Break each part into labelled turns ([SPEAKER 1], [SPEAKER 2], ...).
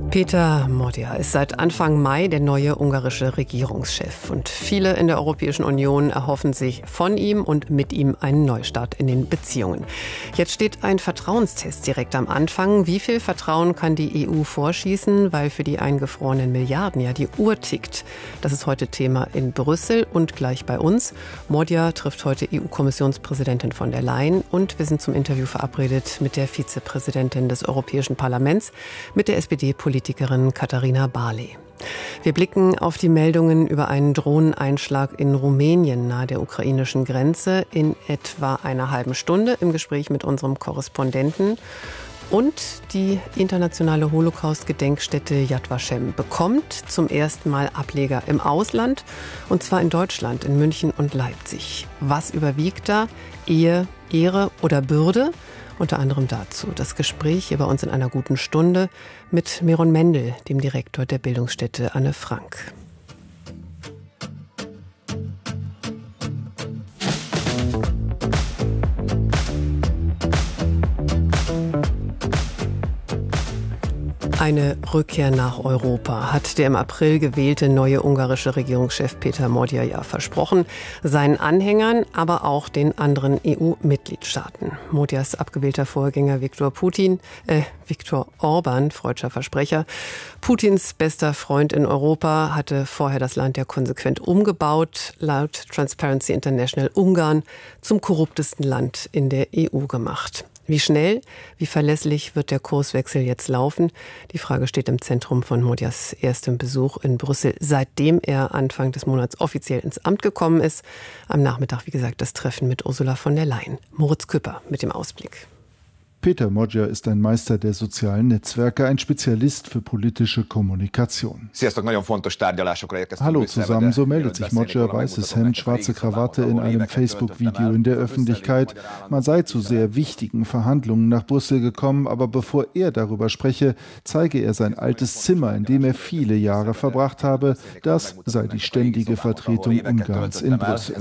[SPEAKER 1] Peter Modja ist seit Anfang Mai der neue ungarische Regierungschef. Und viele in der Europäischen Union erhoffen sich von ihm und mit ihm einen Neustart in den Beziehungen. Jetzt steht ein Vertrauenstest direkt am Anfang. Wie viel Vertrauen kann die EU vorschießen, weil für die eingefrorenen Milliarden ja die Uhr tickt? Das ist heute Thema in Brüssel und gleich bei uns. Modja trifft heute EU-Kommissionspräsidentin von der Leyen und wir sind zum Interview verabredet mit der Vizepräsidentin des Europäischen Parlaments, mit der SPD-Politikerin Katharina Barley. Wir blicken auf die Meldungen über einen Drohneneinschlag in Rumänien nahe der ukrainischen Grenze in etwa einer halben Stunde im Gespräch mit unserem Korrespondenten. Und die internationale Holocaust-Gedenkstätte Yad Vashem bekommt zum ersten Mal Ableger im Ausland, und zwar in Deutschland, in München und Leipzig. Was überwiegt da? Ehe, Ehre oder Bürde? Unter anderem dazu das Gespräch hier bei uns in einer guten Stunde mit Meron Mendel, dem Direktor der Bildungsstätte Anne Frank. Eine Rückkehr nach Europa hat der im April gewählte neue ungarische Regierungschef Peter Modja ja versprochen, seinen Anhängern, aber auch den anderen EU-Mitgliedstaaten. Modjas abgewählter Vorgänger Viktor Orban, freudscher Versprecher, Putins bester Freund in Europa, hatte vorher das Land ja konsequent umgebaut, laut Transparency International Ungarn zum korruptesten Land in der EU gemacht. Wie schnell, wie verlässlich wird der Kurswechsel jetzt laufen? Die Frage steht im Zentrum von Modjas erstem Besuch in Brüssel, seitdem er Anfang des Monats offiziell ins Amt gekommen ist. Am Nachmittag, wie gesagt, das Treffen mit Ursula von der Leyen. Moritz Küpper mit dem Ausblick.
[SPEAKER 2] Peter Modja ist ein Meister der sozialen Netzwerke, ein Spezialist für politische Kommunikation. Hallo zusammen, so meldet sich Modja, weißes Hemd, schwarze Krawatte in einem Facebook-Video in der Öffentlichkeit. Man sei zu sehr wichtigen Verhandlungen nach Brüssel gekommen, aber bevor er darüber spreche, zeige er sein altes Zimmer, in dem er viele Jahre verbracht habe. Das sei die ständige Vertretung Ungarns in Brüssel.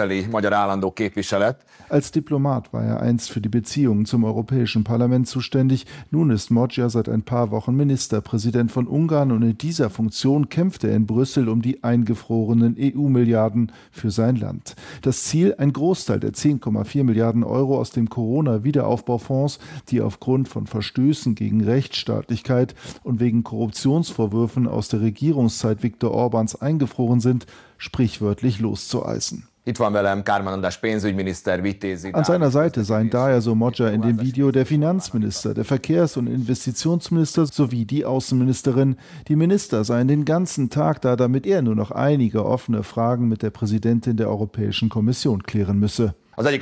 [SPEAKER 2] Als Diplomat war er einst für die Beziehungen zum Europäischen Parlament zuständig. Nun ist Modja seit ein paar Wochen Ministerpräsident von Ungarn und in dieser Funktion kämpft er in Brüssel um die eingefrorenen EU-Milliarden für sein Land. Das Ziel: ein Großteil der 10,4 Milliarden Euro aus dem Corona-Wiederaufbaufonds, die aufgrund von Verstößen gegen Rechtsstaatlichkeit und wegen Korruptionsvorwürfen aus der Regierungszeit Viktor Orbáns eingefroren sind, sprichwörtlich loszueisen. An seiner Seite seien daher, so Modja in dem Video, der Finanzminister, der Verkehrs- und Investitionsminister sowie die Außenministerin. Die Minister seien den ganzen Tag da, damit er nur noch einige offene Fragen mit der Präsidentin der Europäischen Kommission klären müsse.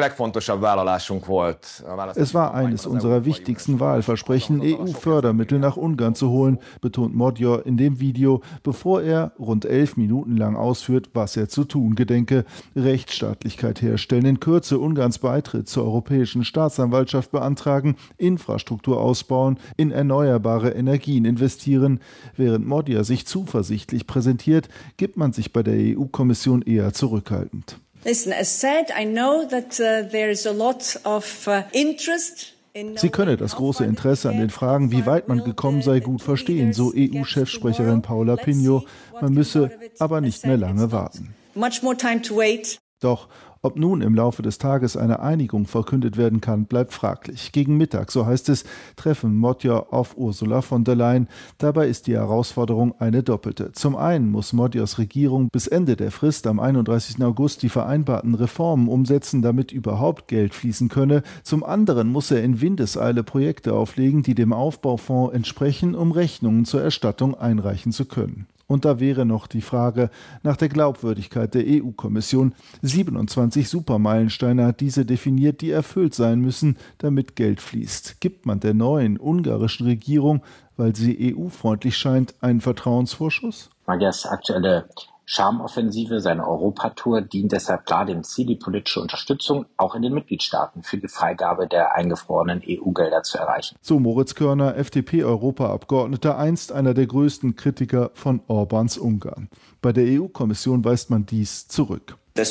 [SPEAKER 2] Es war eines unserer wichtigsten Wahlversprechen, EU-Fördermittel nach Ungarn zu holen, betont Modja in dem Video, bevor er rund 11 Minuten lang ausführt, was er zu tun gedenke: Rechtsstaatlichkeit herstellen, in Kürze Ungarns Beitritt zur Europäischen Staatsanwaltschaft beantragen, Infrastruktur ausbauen, in erneuerbare Energien investieren. Während Modja sich zuversichtlich präsentiert, gibt man sich bei der EU-Kommission eher zurückhaltend.
[SPEAKER 3] Listen, as said, I know that there is a lot of interest.
[SPEAKER 2] Sie könne das große Interesse an den Fragen, wie weit man gekommen sei, gut verstehen, so EU-Chefsprecherin Paula Pinho. Man müsse aber nicht mehr lange warten. Doch ob nun im Laufe des Tages eine Einigung verkündet werden kann, bleibt fraglich. Gegen Mittag, so heißt es, treffen Modja auf Ursula von der Leyen. Dabei ist die Herausforderung eine doppelte. Zum einen muss Modjas Regierung bis Ende der Frist am 31. August die vereinbarten Reformen umsetzen, damit überhaupt Geld fließen könne. Zum anderen muss er in Windeseile Projekte auflegen, die dem Aufbaufonds entsprechen, um Rechnungen zur Erstattung einreichen zu können. Und da wäre noch die Frage nach der Glaubwürdigkeit der EU-Kommission. 27 Supermeilensteine hat diese definiert, die erfüllt sein müssen, damit Geld fließt. Gibt man der neuen ungarischen Regierung, weil sie EU-freundlich scheint, einen Vertrauensvorschuss?
[SPEAKER 4] Modjas aktuelle Charmoffensive, seine Europatour, dient deshalb klar dem Ziel, die politische Unterstützung auch in den Mitgliedstaaten für die Freigabe der eingefrorenen EU-Gelder zu erreichen.
[SPEAKER 2] So Moritz Körner, FDP-Europaabgeordneter, einst einer der größten Kritiker von Orbáns Ungarn. Bei der EU-Kommission weist man dies zurück.
[SPEAKER 5] Es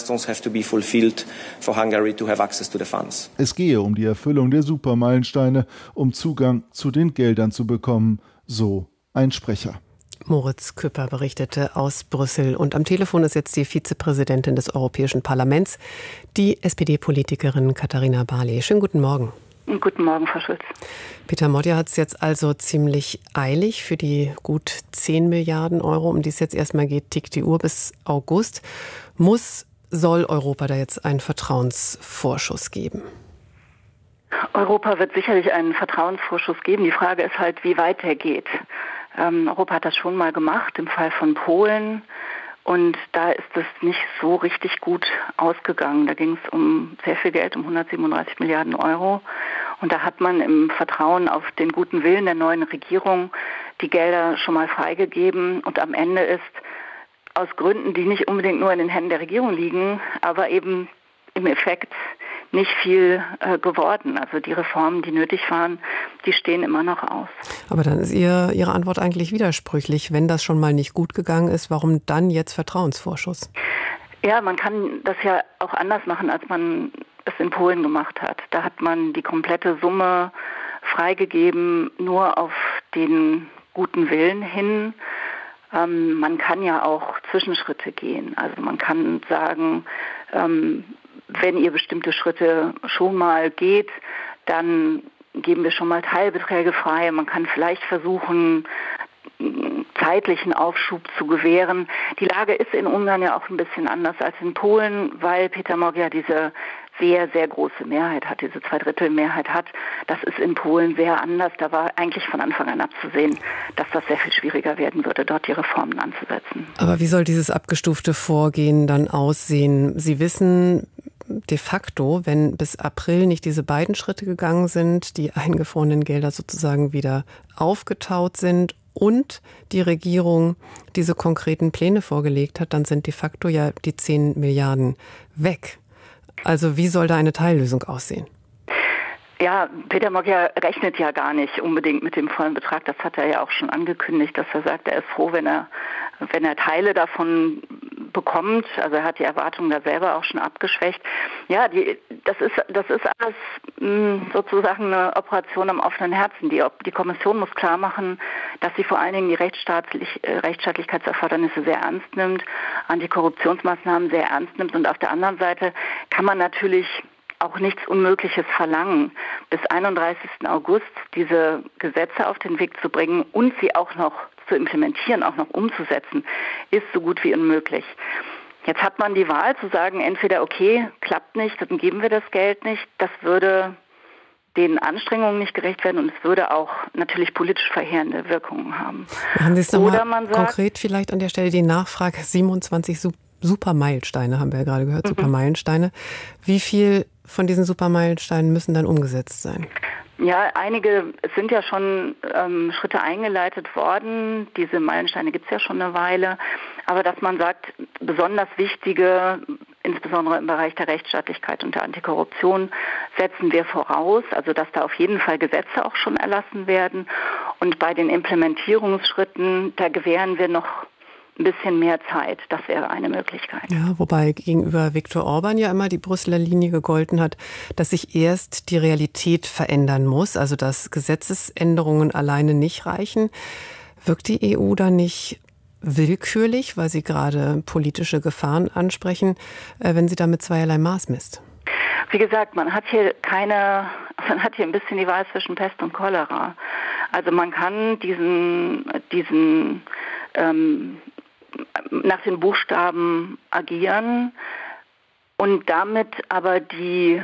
[SPEAKER 2] gehe um die Erfüllung der Supermeilensteine, um Zugang zu den Geldern zu bekommen, so ein Sprecher.
[SPEAKER 1] Moritz Küpper berichtete aus Brüssel. Und am Telefon ist jetzt die Vizepräsidentin des Europäischen Parlaments, die SPD-Politikerin Katharina Barley. Schönen guten Morgen.
[SPEAKER 5] Guten Morgen, Frau Schulz.
[SPEAKER 1] Peter Modja hat es jetzt also ziemlich eilig. Für die gut 10 Milliarden Euro, um die es jetzt erstmal geht, tickt die Uhr bis August. Soll Europa da jetzt einen Vertrauensvorschuss geben?
[SPEAKER 5] Europa wird sicherlich einen Vertrauensvorschuss geben. Die Frage ist halt, wie weit der geht. Europa hat das schon mal gemacht, im Fall von Polen. Und da ist es nicht so richtig gut ausgegangen. Da ging es um sehr viel Geld, um 137 Milliarden Euro. Und da hat man im Vertrauen auf den guten Willen der neuen Regierung die Gelder schon mal freigegeben. Und am Ende ist aus Gründen, die nicht unbedingt nur in den Händen der Regierung liegen, aber eben im Effekt nicht viel geworden. Also die Reformen, die nötig waren, die stehen immer noch aus.
[SPEAKER 1] Aber dann ist Ihre Antwort eigentlich widersprüchlich. Wenn das schon mal nicht gut gegangen ist, warum dann jetzt Vertrauensvorschuss?
[SPEAKER 5] Ja, man kann das ja auch anders machen, als man es in Polen gemacht hat. Da hat man die komplette Summe freigegeben, nur auf den guten Willen hin. Man kann ja auch Zwischenschritte gehen. Also man kann sagen, wenn ihr bestimmte Schritte schon mal geht, dann geben wir schon mal Teilbeträge frei. Man kann vielleicht versuchen, zeitlichen Aufschub zu gewähren. Die Lage ist in Ungarn ja auch ein bisschen anders als in Polen, weil Peter Modja diese sehr, sehr große Mehrheit hat, diese 2/3 hat. Das ist in Polen sehr anders. Da war eigentlich von Anfang an abzusehen, dass das sehr viel schwieriger werden würde, dort die Reformen anzusetzen.
[SPEAKER 1] Aber wie soll dieses abgestufte Vorgehen dann aussehen? Sie wissen de facto, wenn bis April nicht diese beiden Schritte gegangen sind, die eingefrorenen Gelder sozusagen wieder aufgetaut sind und die Regierung diese konkreten Pläne vorgelegt hat, dann sind de facto ja die 10 Milliarden weg. Also wie soll da eine Teillösung aussehen?
[SPEAKER 5] Ja, Peter Modja rechnet ja gar nicht unbedingt mit dem vollen Betrag. Das hat er ja auch schon angekündigt, dass er sagt, er ist froh, wenn er Teile davon bekommt. Also er hat die Erwartungen da selber auch schon abgeschwächt. Ja, das ist alles sozusagen eine Operation am offenen Herzen. Die Kommission muss klar machen, dass sie vor allen Dingen die Rechtsstaatlichkeitserfordernisse sehr ernst nimmt, Antikorruptionsmaßnahmen sehr ernst nimmt. Und auf der anderen Seite kann man natürlich auch nichts Unmögliches verlangen, bis 31. August diese Gesetze auf den Weg zu bringen und sie auch noch zu implementieren, auch noch umzusetzen, ist so gut wie unmöglich. Jetzt hat man die Wahl zu sagen, entweder okay, klappt nicht, dann geben wir das Geld nicht. Das würde den Anstrengungen nicht gerecht werden und es würde auch natürlich politisch verheerende Wirkungen haben.
[SPEAKER 1] Machen Sie es nochmal konkret vielleicht an der Stelle die Nachfrage, 27 Supermeilensteine haben wir ja gerade gehört, Supermeilensteine. Wie viel von diesen Supermeilensteinen müssen dann umgesetzt sein?
[SPEAKER 5] Ja, es sind ja schon Schritte eingeleitet worden. Diese Meilensteine gibt es ja schon eine Weile. Aber dass man sagt, besonders wichtige, insbesondere im Bereich der Rechtsstaatlichkeit und der Antikorruption, setzen wir voraus. Also dass da auf jeden Fall Gesetze auch schon erlassen werden. Und bei den Implementierungsschritten, da gewähren wir noch ein bisschen mehr Zeit. Das wäre eine Möglichkeit.
[SPEAKER 1] Ja, wobei gegenüber Viktor Orban ja immer die Brüsseler Linie gegolten hat, dass sich erst die Realität verändern muss, also dass Gesetzesänderungen alleine nicht reichen. Wirkt die EU da nicht willkürlich, weil Sie gerade politische Gefahren ansprechen, wenn sie da mit zweierlei Maß misst?
[SPEAKER 5] Wie gesagt, man hat hier ein bisschen die Wahl zwischen Pest und Cholera. Also man kann diesen nach den Buchstaben agieren und damit aber die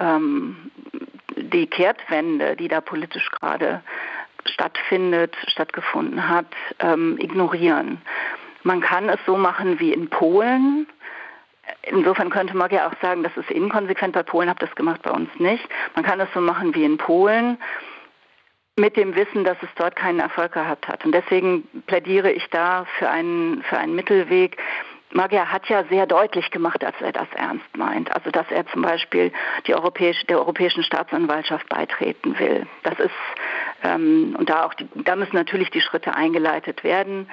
[SPEAKER 5] Kehrtwende, die da politisch gerade stattgefunden hat, ignorieren. Man kann es so machen wie in Polen. Insofern könnte man ja auch sagen, das ist inkonsequent. Bei Polen habt das gemacht, bei uns nicht. Man kann es so machen wie in Polen, mit dem Wissen, dass es dort keinen Erfolg gehabt hat. Und deswegen plädiere ich da für einen Mittelweg. Modja hat ja sehr deutlich gemacht, dass er das ernst meint. Also dass er zum Beispiel der Europäischen Staatsanwaltschaft beitreten will. Das ist und da müssen natürlich die Schritte eingeleitet werden.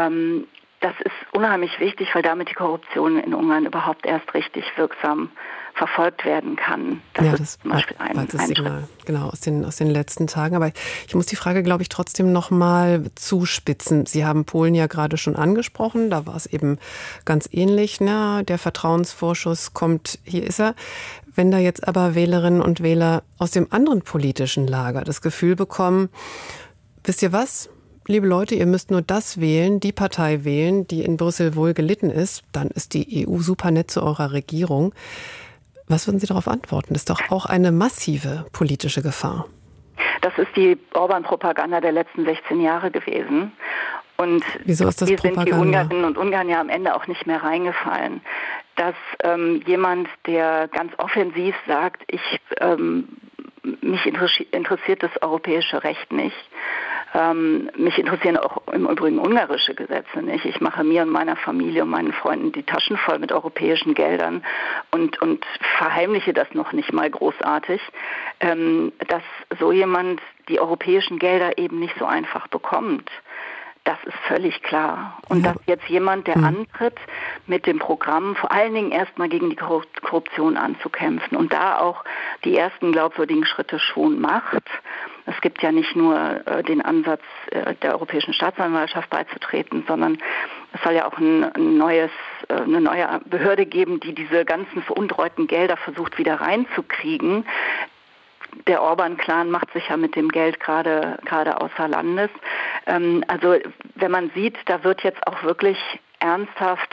[SPEAKER 5] Das ist unheimlich wichtig, weil damit die Korruption in Ungarn überhaupt erst richtig wirksam verfolgt werden kann.
[SPEAKER 1] Das ist zum Beispiel ein Signal, genau, aus den letzten Tagen. Aber ich muss die Frage, glaube ich, trotzdem noch mal zuspitzen. Sie haben Polen ja gerade schon angesprochen, da war es eben ganz ähnlich. Der Vertrauensvorschuss kommt, hier ist er. Wenn da jetzt aber Wählerinnen und Wähler aus dem anderen politischen Lager das Gefühl bekommen, wisst ihr was? Liebe Leute, ihr müsst nur das wählen, die Partei wählen, die in Brüssel wohl gelitten ist, dann ist die EU super nett zu eurer Regierung. Was würden Sie darauf antworten? Das ist doch auch eine massive politische Gefahr.
[SPEAKER 5] Das ist die Orban-Propaganda der letzten 16 Jahre gewesen. Und
[SPEAKER 1] wieso ist das
[SPEAKER 5] hier
[SPEAKER 1] Propaganda?
[SPEAKER 5] Sind die Ungarinnen und Ungarn ja am Ende auch nicht mehr reingefallen. Dass jemand, der ganz offensiv sagt, mich interessiert das europäische Recht nicht, mich interessieren auch im Übrigen ungarische Gesetze nicht. Ich mache mir und meiner Familie und meinen Freunden die Taschen voll mit europäischen Geldern und verheimliche das noch nicht mal großartig, dass so jemand die europäischen Gelder eben nicht so einfach bekommt. Das ist völlig klar. Und dass jetzt jemand, der antritt, mit dem Programm vor allen Dingen erstmal gegen die Korruption anzukämpfen und da auch die ersten glaubwürdigen Schritte schon macht. Es gibt ja nicht nur den Ansatz, der Europäischen Staatsanwaltschaft beizutreten, sondern es soll ja auch eine neue Behörde geben, die diese ganzen veruntreuten Gelder versucht wieder reinzukriegen. Der Orban-Clan macht sich ja mit dem Geld gerade außer Landes. Also wenn man sieht, da wird jetzt auch wirklich ernsthafte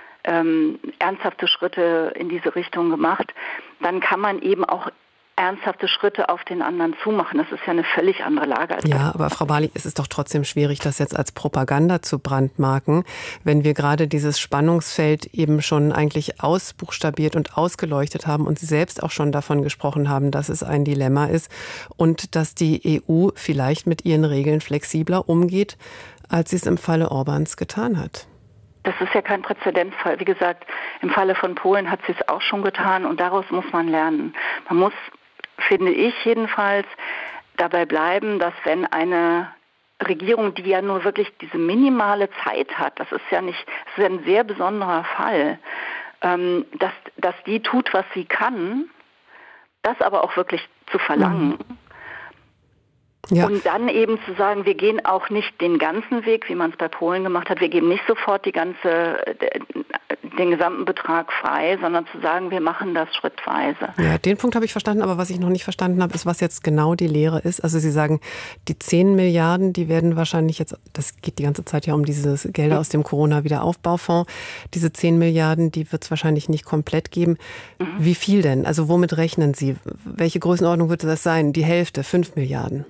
[SPEAKER 5] Schritte in diese Richtung gemacht, dann kann man eben auch ernsthafte Schritte auf den anderen zumachen. Das ist ja eine völlig andere Lage.
[SPEAKER 1] Ja, aber Frau Barley, es ist doch trotzdem schwierig, das jetzt als Propaganda zu brandmarken, wenn wir gerade dieses Spannungsfeld eben schon eigentlich ausbuchstabiert und ausgeleuchtet haben und Sie selbst auch schon davon gesprochen haben, dass es ein Dilemma ist und dass die EU vielleicht mit ihren Regeln flexibler umgeht, als sie es im Falle Orbans getan hat.
[SPEAKER 5] Das ist ja kein Präzedenzfall. Wie gesagt, im Falle von Polen hat sie es auch schon getan und daraus muss man lernen. Man muss, finde ich jedenfalls, dabei bleiben, dass wenn eine Regierung, die ja nur wirklich diese minimale Zeit hat, das ist ja ein sehr besonderer Fall, dass die tut, was sie kann, das aber auch wirklich zu verlangen. Ja. Und dann eben zu sagen, wir gehen auch nicht den ganzen Weg, wie man es bei Polen gemacht hat, wir geben nicht sofort den gesamten Betrag frei, sondern zu sagen, wir machen das schrittweise.
[SPEAKER 1] Ja, den Punkt habe ich verstanden, aber was ich noch nicht verstanden habe, ist, was jetzt genau die Lehre ist. Also Sie sagen, die 10 Milliarden, die werden wahrscheinlich jetzt, das geht die ganze Zeit ja um diese Gelder aus dem Corona-Wiederaufbaufonds, diese 10 Milliarden, die wird es wahrscheinlich nicht komplett geben. Wie viel denn? Also womit rechnen Sie? Welche Größenordnung wird das sein? Die Hälfte, 5 Milliarden?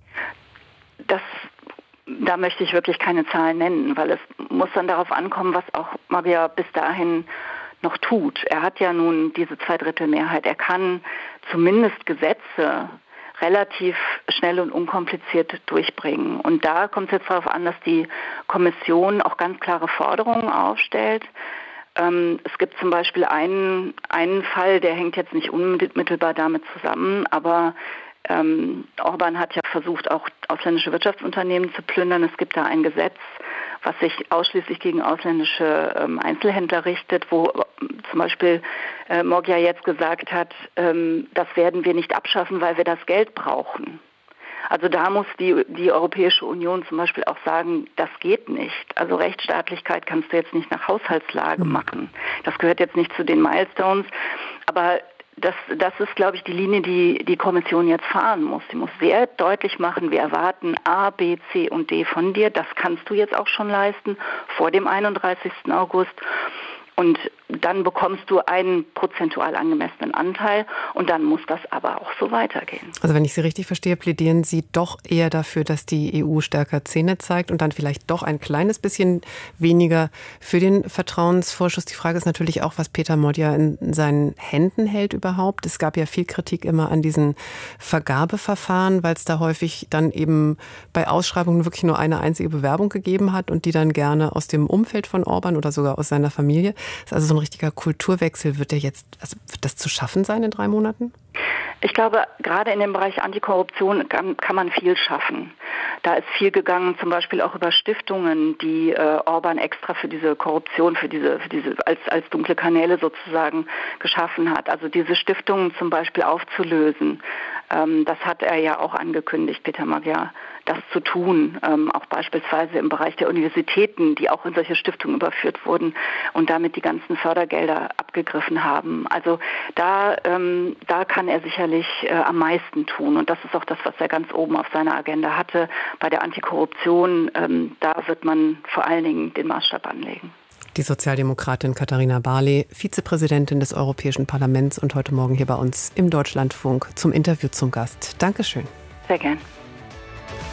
[SPEAKER 5] Da möchte ich wirklich keine Zahlen nennen, weil es muss dann darauf ankommen, was auch Magyar bis dahin noch tut. Er hat ja nun diese 2/3 Er kann zumindest Gesetze relativ schnell und unkompliziert durchbringen. Und da kommt es jetzt darauf an, dass die Kommission auch ganz klare Forderungen aufstellt. Es gibt zum Beispiel einen Fall, der hängt jetzt nicht unmittelbar damit zusammen, aber Orban hat ja versucht, auch ausländische Wirtschaftsunternehmen zu plündern. Es gibt da ein Gesetz, was sich ausschließlich gegen ausländische Einzelhändler richtet, wo zum Beispiel Magyar jetzt gesagt hat, das werden wir nicht abschaffen, weil wir das Geld brauchen. Also da muss die Europäische Union zum Beispiel auch sagen, das geht nicht. Also Rechtsstaatlichkeit kannst du jetzt nicht nach Haushaltslage machen. Das gehört jetzt nicht zu den Milestones, aber das ist, glaube ich, die Linie, die Kommission jetzt fahren muss. Sie muss sehr deutlich machen, wir erwarten A, B, C und D von dir. Das kannst du jetzt auch schon leisten vor dem 31. August. Und dann bekommst du einen prozentual angemessenen Anteil und dann muss das aber auch so weitergehen.
[SPEAKER 1] Also wenn ich Sie richtig verstehe, plädieren Sie doch eher dafür, dass die EU stärker Zähne zeigt und dann vielleicht doch ein kleines bisschen weniger für den Vertrauensvorschuss. Die Frage ist natürlich auch, was Peter Magyar in seinen Händen hält überhaupt. Es gab ja viel Kritik immer an diesen Vergabeverfahren, weil es da häufig dann eben bei Ausschreibungen wirklich nur eine einzige Bewerbung gegeben hat und die dann gerne aus dem Umfeld von Orban oder sogar aus seiner Familie. Das ist also so ein richtiger Kulturwechsel. Wird das zu schaffen sein in 3 Monaten?
[SPEAKER 5] Ich glaube, gerade in dem Bereich Antikorruption kann man viel schaffen. Da ist viel gegangen, zum Beispiel auch über Stiftungen, die Orban extra für diese Korruption, für diese als dunkle Kanäle sozusagen geschaffen hat. Also diese Stiftungen zum Beispiel aufzulösen. Das hat er ja auch angekündigt, Peter Magyar, das zu tun, auch beispielsweise im Bereich der Universitäten, die auch in solche Stiftungen überführt wurden und damit die ganzen Fördergelder abgegriffen haben. Also da kann er sicherlich am meisten tun und das ist auch das, was er ganz oben auf seiner Agenda hatte. Bei der Antikorruption, da wird man vor allen Dingen den Maßstab anlegen.
[SPEAKER 1] Die Sozialdemokratin Katharina Barley, Vizepräsidentin des Europäischen Parlaments und heute Morgen hier bei uns im Deutschlandfunk zum Interview zum Gast. Dankeschön.
[SPEAKER 5] Sehr gern.